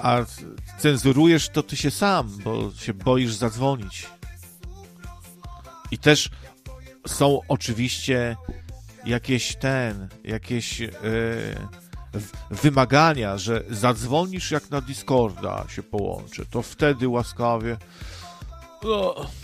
a cenzurujesz to ty się sam, bo się boisz zadzwonić. I też są oczywiście jakieś wymagania, że zadzwonisz jak na Discorda się połączy, to wtedy łaskawie